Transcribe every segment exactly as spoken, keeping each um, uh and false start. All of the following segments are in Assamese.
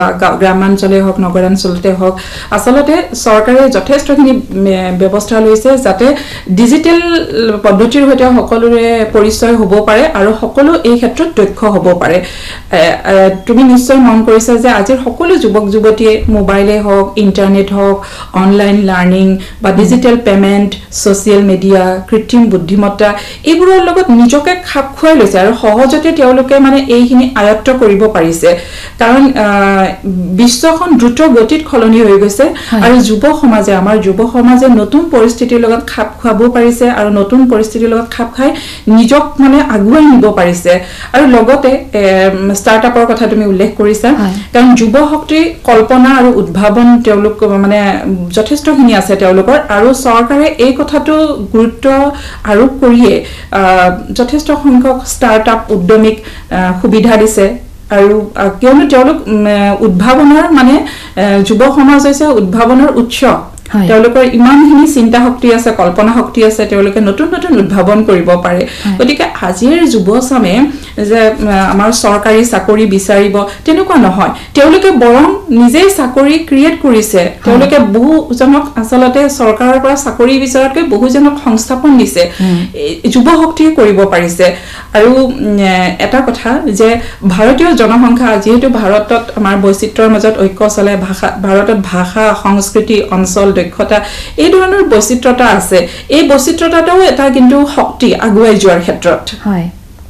গ্ৰামাঞ্চলে হওক নগৰাঞ্চলতে হওক আসলতে চৰকাৰে যথেষ্টখিনি ব্যৱস্থা লৈছে যাতে ডিজিটেল পদ্ধতিৰ সৈতে সকলোৰে পৰিচয় হ'ব পাৰে আৰু সকলো এই ক্ষেত্ৰত দক্ষ হ'ব পাৰে তুমি নিশ্চয় মন কৰিছা যে আজিৰ সকলো যুৱক যুৱতীয়ে মোবাইলে হওক ইন্টাৰনেট হওক অনলাইন লাৰ্নিং বা ডিজিটেল পেমেন্ট সোশ্যাল মিডিয়া কৃত্ৰিম বুদ্ধিমত্তা এইবোৰৰ লগত নিজকে খাপ খুৱাই লৈছে আৰু সহজতে তেওঁলোকে মানে এইখিনি আয়ত্ত কৰিব পাৰিছে কাৰণ বিশ্বখন দ্ৰুত গতিত খলনি হৈ গৈছে আৰু যুৱ সমাজে আমাৰ যুৱ সমাজে নতুন পৰিস্থিতিৰ লগত খাপ খুৱাব পাৰিছে আৰু নতুন পৰিস্থিতিৰ লগত খাপ খাই নিজক মানে আগুৱাই নিব পাৰিছে আৰু লগতে ষ্টাৰ্টআপৰ কথা তুমি উল্লেখ কৰিছা কাৰণ যুৱ শক্তিৰ কল্পনা আৰু উদ্ভাৱন তেওঁলোক মানে যথেষ্টখিনি আছে তেওঁলোকৰ আৰু চৰকাৰে এই কথাটো গুৰুত্ব আৰোপ কৰিয়ে যথেষ্ট সংখ্যক ষ্টাৰ্টআপ উদ্যমিক সুবিধা দিছে আৰু কিয়নো তেওঁলোক উদ্ভাৱনৰ মানে যুৱ সমাজ হৈছে উদ্ভাৱনৰ উৎস তেওঁলোকৰ ইমানখিনি চিন্তা শক্তি আছে কল্পনা শক্তি আছে তেওঁলোকে নতুন নতুন উদ্ভাৱন কৰিব পাৰে গতিকে আজিৰ যুৱচামে যে আমাৰ চৰকাৰী চাকৰি বিচাৰিব তেনেকুৱা নহয় তেওঁলোকে বৰং নিজেই চাকৰি ক্ৰিয়েট কৰিছে তেওঁলোকে বহুজনক আসলতে চৰকাৰৰ পৰা চাকৰি বিচাৰতকৈ বহুজনক সংস্থাপন দিছে যুৱ শক্তিয়ে কৰিব পাৰিছে আৰু এটা কথা যে ভাৰতীয় জনসংখ্যা যেহেতু ভাৰতত আমাৰ বৈচিত্ৰৰ মাজত ঐক্য চলে ভাষা ভাৰতত ভাষা সংস্কৃতি অঞ্চল দক্ষতা এই ধৰণৰ বৈচিত্ৰতা আছে এই বৈচিত্ৰতাটো এটা কিন্তু শক্তি আগুৱাই যোৱাৰ ক্ষেত্ৰত হয়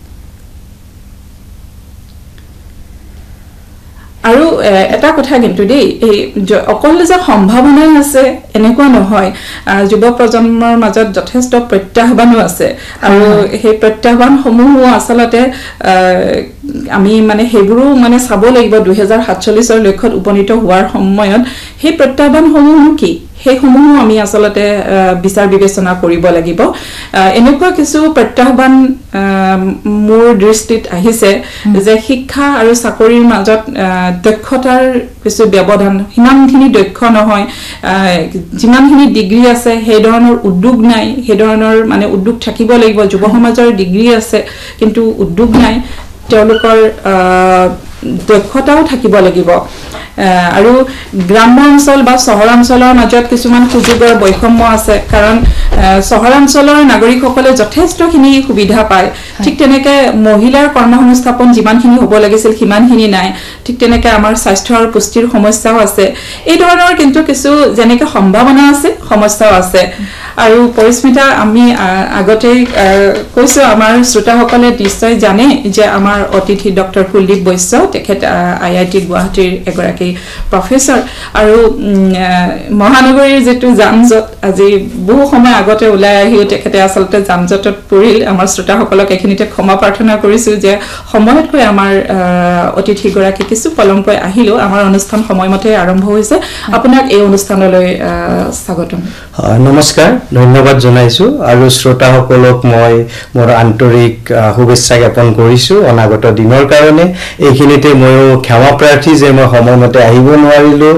আৰু এটা কথা কিন্তু দেই এই অকল যে সম্ভাৱনা আছে এনেকুৱা নহয় যুৱ প্ৰজন্মৰ মাজত যথেষ্ট প্ৰত্যাহ্বানো আছে আৰু সেই প্ৰত্যাহ্বানসমূহ আসলতে আমি মানে হেবোৰো মানে চাব লাগিব দুই হাজাৰ সাতচল্লিশ ৰ লক্ষ্যত উপনীত হোৱাৰ সময়ত সেই প্ৰত্যাহ্বানসমূহ কি হেসমূহ আমি আসলতে বিচাৰ বিবেচনা কৰিব লাগিব এনেকুৱা কিছু প্ৰত্যাহ্বান মোৰ দৃষ্টিত আহিছে যে শিক্ষা আৰু চাকৰিৰ মাজত দক্ষতাৰ কিছু ব্যৱধান হিমানখিনি দক্ষ নহয় যিমানখিনি ডিগ্ৰী আছে সেই ধৰণৰ উদ্যোগ নাই সেই ধৰণৰ মানে উদ্যোগ থাকিব লাগিব যুৱ সমাজৰ ডিগ্ৰী আছে কিন্তু উদ্যোগ নাই তেওঁলোকৰ দক্ষতাও থাকিব লাগিব আৰু গ্ৰাম্য অঞ্চল বা চহৰাঞ্চলৰ মাজত কিছুমান সুযোগৰ বৈষম্য আছে কাৰণ চহৰাঞ্চলৰ নাগৰিকসকলে যথেষ্টখিনি সুবিধা পায় ঠিক তেনেকে মহিলাৰ কৰ্মসংস্থাপন যিমানখিনি হ'ব লাগিছিল সিমানখিনি নাই ঠিক তেনেকে আমাৰ স্বাস্থ্য আৰু পুষ্টিৰ সমস্যাও আছে এই ধৰণৰ কিন্তু কিছু যেনেকে সম্ভাৱনা আছে সমস্যাও আছে আৰু পৰিস্মিতা আমি আগতে কৈছো আমাৰ শ্ৰোতাসকলে নিশ্চয় জানে যে আমাৰ অতিথি ডক্টৰ কুলদীপ বৈশ্য তেখেত আই আই টি গুৱাহাটীৰ এগৰাকী প্ৰফেসৰ আৰু মহানগৰীৰ যেটো জামজট আজি বহু সময় আগতে ওলাই আহিও তেখেতে আসলতে জামজটত পৰিল আমাৰ শ্ৰোতাসকলক এখিনিতে ক্ষমা প্ৰাৰ্থনা কৰিছো যে সময়তকৈ আমাৰ অতিথি গৰাকী কিছু পলমকৈ আহিলো আমাৰ অনুষ্ঠান সময়মতে আৰম্ভ হৈছে আপোনাক এই অনুষ্ঠানলৈ স্বাগতম নমস্কাৰ ধন্যবাদ জনাইছো আৰু শ্ৰোতাসকলক মই মোৰ আন্তৰিক শুভেচ্ছা জ্ঞাপন কৰিছো অনাগত দিনৰ কাৰণে এইখিনিতে মই ক্ষমা প্ৰাৰ্থী যে মই সময়মতে আহিব নোৱাৰিলো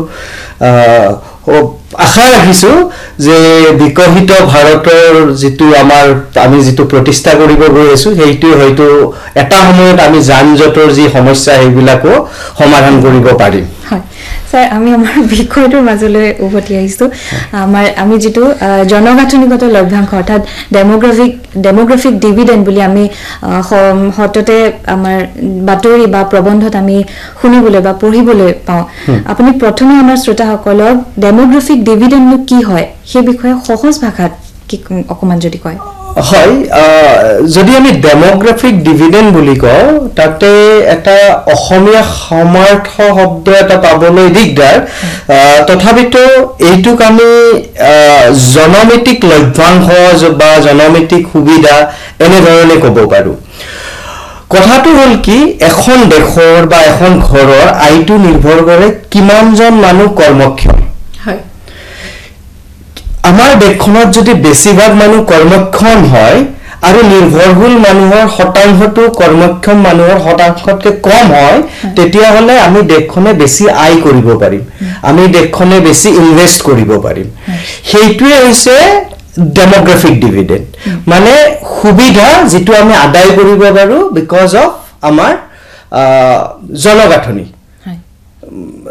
আশা ৰাখিছো যে বিকশিত ভাৰতৰ যেটো আমাৰ আমি যেটো প্ৰতিষ্ঠা কৰিব গৈ আছো হেইটো হয়তো এটা সময়ত আমি যানজটৰ যি সমস্যা হেইবিলাকো সমাধান কৰিব পাৰিম হয় স্যার আমি আমার বিষয়টোৰ মাজলৈ উভতি আহিছো আমাৰ আমি যেটো জনগাঁথনিগত লভ্যাংশ অৰ্থাৎ ডেমোগ্ৰাফিক ডেমোগ্ৰাফিক ডিভিডেন্ড বুলি আমি হততে আমাৰ বাতৰি বা প্ৰবন্ধত আমি শুনিবলৈ বা পঢ়িবলৈ পাওঁ আপুনি প্ৰথমে আমাৰ শ্ৰোতাসকলক ডেমোগ্ৰাফিক ডিভিডেন্ড কি হয় সেই বিষয়ে সহজ ভাষাত কি অকমান যদি কয় হয় যদি আমি ডেমোগ্ৰাফিক ডিভিডেন্ড বুলি কওঁ তাতে এটা অসমীয়া সমাৰ্থ শব্দ এটা পাবলৈ দিগদাৰ তথাপিতো এইটোক আমি জনমিতিক লভ্যাংশ বা জনমিতিক সুবিধা এনে ধৰণে ক'ব পাৰো কথাটো হল কি এখন দেশৰ বা এখন ঘৰৰ আয়টো নিৰ্ভৰ কৰে কিমানজন মানুহ কৰ্মক্ষম আমাৰ দেশখনত যদি বেছিভাগ মানুহ কৰ্মক্ষম হয় আৰু নিৰ্ভৰশীল মানুহৰ শতাংশটো কৰ্মক্ষম মানুহৰ শতাংশতকৈ কম হয় তেতিয়া হলে আমি দেশখনে বেছি আয় কৰিব পাৰিম আমি দেশখনে বেছি ইনভেস্ট কৰিব পাৰিম সেইটোৱে হৈছে ডেমোগ্ৰাফিক ডিভিডেন্ড মানে সুবিধা যেটো আমি আদায় কৰিব পাৰো বিকজ অফ আমাৰ জনগাঁথনি